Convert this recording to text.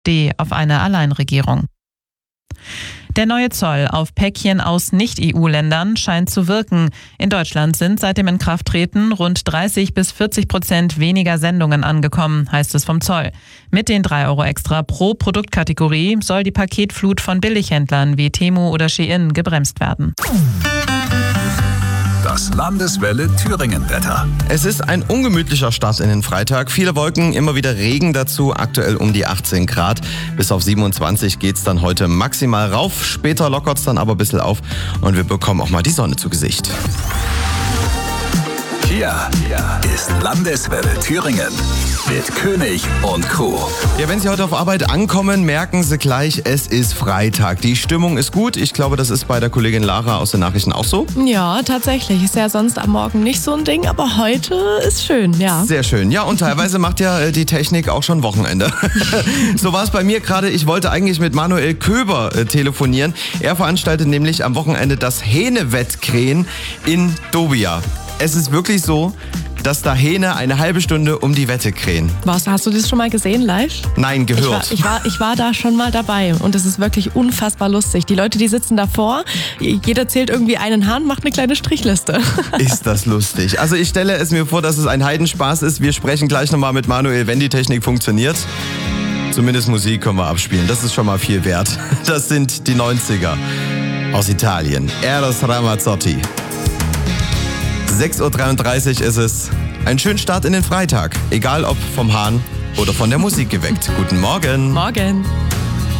D auf eine Alleinregierung. Der neue Zoll auf Päckchen aus Nicht-EU-Ländern scheint zu wirken. In Deutschland sind seit dem Inkrafttreten rund 30-40% weniger Sendungen angekommen, heißt es vom Zoll. Mit den 3 € extra pro Produktkategorie soll die Paketflut von Billighändlern wie Temu oder Shein gebremst werden. Das Landeswelle Thüringen-Wetter. Es ist ein ungemütlicher Start in den Freitag. Viele Wolken, immer wieder Regen dazu, aktuell um die 18 Grad. Bis auf 27 geht's dann heute maximal rauf. Später lockert's dann aber ein bisschen auf und wir bekommen auch mal die Sonne zu Gesicht. Hier ist Landeswelle Thüringen mit König und Co. Ja, wenn Sie heute auf Arbeit ankommen, merken Sie gleich, es ist Freitag. Die Stimmung ist gut. Ich glaube, das ist bei der Kollegin Lara aus den Nachrichten auch so. Ja, tatsächlich. Ist ja sonst am Morgen nicht so ein Ding, aber heute ist schön, ja. Sehr schön. Ja, und teilweise macht ja die Technik auch schon Wochenende. So war es bei mir gerade. Ich wollte eigentlich mit Manuel Köber telefonieren. Er veranstaltet nämlich am Wochenende das Hähne-Wettkrähen in Dobia. Es ist wirklich so, dass da Hähne eine halbe Stunde um die Wette krähen. Was, hast du das schon mal gesehen live? Nein, gehört. Ich war da schon mal dabei und es ist wirklich unfassbar lustig. Die Leute, die sitzen davor, jeder zählt irgendwie einen Hahn, macht eine kleine Strichliste. Ist das lustig. Also ich stelle es mir vor, dass es ein Heidenspaß ist. Wir sprechen gleich nochmal mit Manuel, wenn die Technik funktioniert. Zumindest Musik können wir abspielen, das ist schon mal viel wert. Das sind die 90er aus Italien. Eros Ramazzotti. 6.33 Uhr ist es. Ein schöner Start in den Freitag. Egal ob vom Hahn oder von der Musik geweckt. Guten Morgen. Morgen.